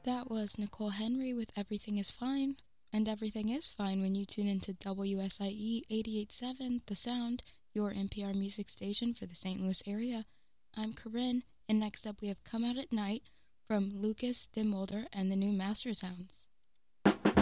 That was Nicole Henry with Everything is Fine. And everything is fine when you tune into WSIE 88.7 The Sound, your NPR music station for the St. Louis area. I'm Corinne, and next up we have Come Out at Night from Lucas Dimolder and the New Master Sounds.